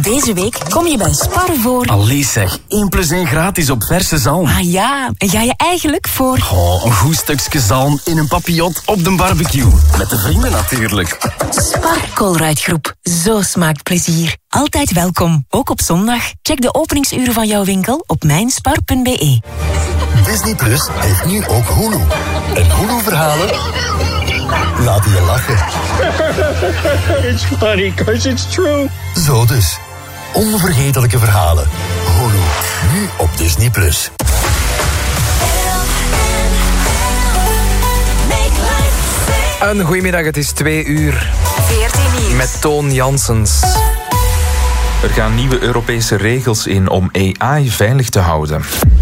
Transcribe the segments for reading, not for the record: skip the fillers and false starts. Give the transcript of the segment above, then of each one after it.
Deze week kom je bij Spar voor... Allee zeg, 1+1 gratis op verse zalm. Ah ja, en ga je eigenlijk voor... Oh, een goed stukje zalm in een papillot op de barbecue. Met de vrienden natuurlijk. Spar Colruyt Groep. Zo smaakt plezier. Altijd welkom, ook op zondag. Check de openingsuren van jouw winkel op mijnspar.be. Disney Plus heeft nu ook Hulu. En Hulu-verhalen laten je lachen. It's funny because it's true. Zo dus. Onvergetelijke verhalen. Hulu. Nu op Disney Plus. Een goedemiddag, het is 2:00. 14 nieuws. Met Toon Janssens. Er gaan nieuwe Europese regels in om AI veilig te houden.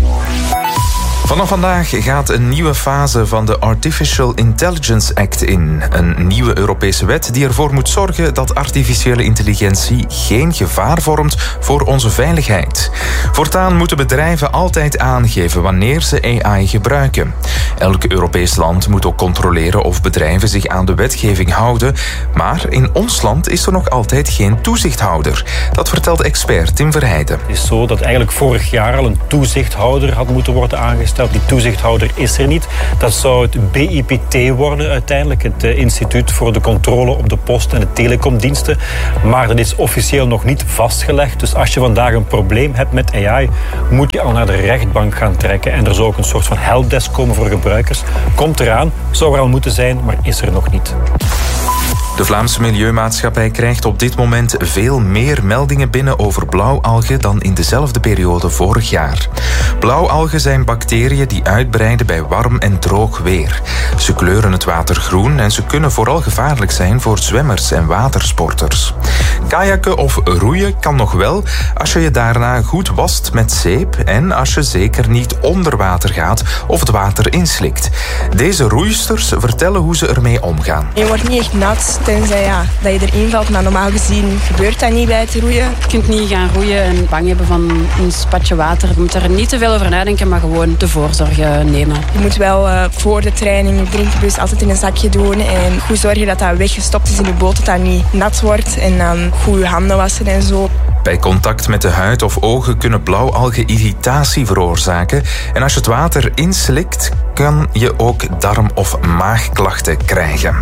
Vanaf vandaag gaat een nieuwe fase van de Artificial Intelligence Act in. Een nieuwe Europese wet die ervoor moet zorgen dat artificiële intelligentie geen gevaar vormt voor onze veiligheid. Voortaan moeten bedrijven altijd aangeven wanneer ze AI gebruiken. Elk Europees land moet ook controleren of bedrijven zich aan de wetgeving houden. Maar in ons land is er nog altijd geen toezichthouder. Dat vertelt expert Tim Verheijden. Het is zo dat eigenlijk vorig jaar al een toezichthouder had moeten worden aangesteld. Die toezichthouder is er niet. Dat zou het BIPT worden uiteindelijk. Het Instituut voor de Controle op de Post- en de Telecomdiensten. Maar dat is officieel nog niet vastgelegd. Dus als je vandaag een probleem hebt met AI, moet je al naar de rechtbank gaan trekken. En er zou ook een soort van helpdesk komen voor gebruikers. Komt eraan, zou er al moeten zijn, maar is er nog niet. De Vlaamse Milieumaatschappij krijgt op dit moment veel meer meldingen binnen over blauwalgen dan in dezelfde periode vorig jaar. Blauwalgen zijn bacteriën die uitbreiden bij warm en droog weer. Ze kleuren het water groen en ze kunnen vooral gevaarlijk zijn voor zwemmers en watersporters. Kajakken of roeien kan nog wel als je je daarna goed wast met zeep en als je zeker niet onder water gaat of het water inslikt. Deze roeisters vertellen hoe ze ermee omgaan. Je wordt niet echt nat, tenzij dat je erin valt, maar normaal gezien gebeurt dat niet bij het roeien. Je kunt niet gaan roeien en bang hebben van een spatje water. Je moet er niet te veel over nadenken, maar gewoon de voorzorgen nemen. Je moet wel voor de training je drinkbus altijd in een zakje doen en goed zorgen dat dat weggestopt is in de boot, dat dat niet nat wordt en dan goed je handen wassen en zo. Bij contact met de huid of ogen kunnen blauwalgen irritatie veroorzaken. En als je het water inslikt, kan je ook darm- of maagklachten krijgen.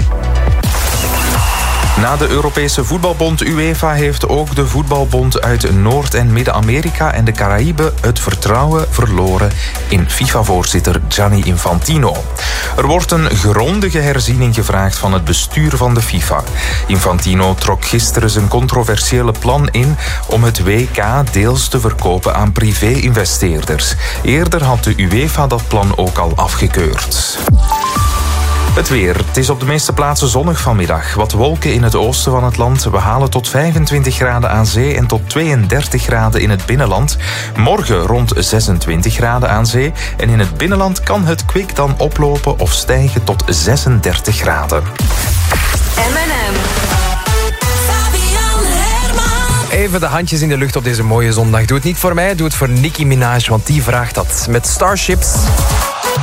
Na de Europese voetbalbond UEFA heeft ook de voetbalbond uit Noord- en Midden-Amerika en de Caraïben het vertrouwen verloren in FIFA-voorzitter Gianni Infantino. Er wordt een grondige herziening gevraagd van het bestuur van de FIFA. Infantino trok gisteren zijn controversiële plan in om het WK deels te verkopen aan privé-investeerders. Eerder had de UEFA dat plan ook al afgekeurd. Het weer. Het is op de meeste plaatsen zonnig vanmiddag. Wat wolken in het oosten van het land. We halen tot 25 graden aan zee en tot 32 graden in het binnenland. Morgen rond 26 graden aan zee. En in het binnenland kan het kwik dan oplopen of stijgen tot 36 graden. M&M. Even de handjes in de lucht op deze mooie zondag. Doe het niet voor mij, doe het voor Nicki Minaj, want die vraagt dat. Met Starships.